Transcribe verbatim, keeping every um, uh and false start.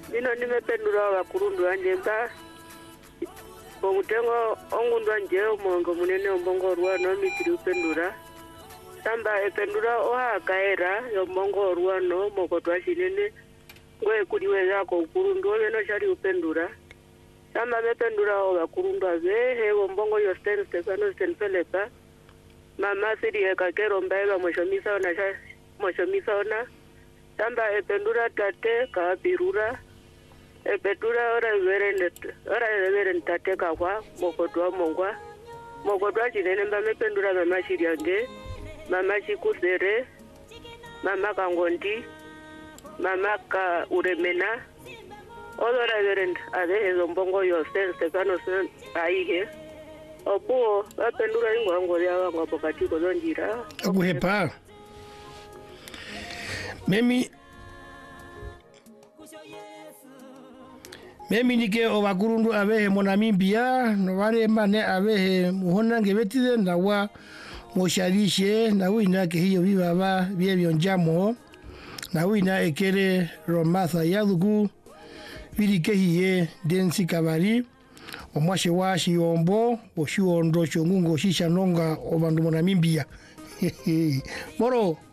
Nino nimependura wakurundu anjemba. Omutengo ongundu anje omongo munene ombongo ruano mitiri upendura. Samba ependura oha kaera yombongo ruano mokotwa shinene. Ngwe kudiwe yako ukurundu oleno shari upendura. Samba mependura wakurundu avehe ombongo yo Sten Stefano Sten Felepa. Mama siri ekakero mbaega moshomisa ona sha moshomisa ona. Samba ependura tate kaapirura. Ependura ora verende ora verende tate kakwa mokotwa mongwa. Mokotwa chinene mba mependura mama shiriange. Mama chikusere. Mama kangondi. Mama ka uremena. Ora verende ade ezo mbongo yo Sten Stefano aihe. Opo apendura ingo ngo ya wango pokati ko zonjira. Akuhepa. Memi Memi nike obakurundu abehe monamimbia no vale mane abehe muhona ngebetide ndawa moshadishe na wina ke hiyo viva ba biebyo njamo na wina ekere romatha yadugu virike hiye densi kabari omwashe washi ombo oshuondo chongungo shisha nonga obandu monamimbia. Moro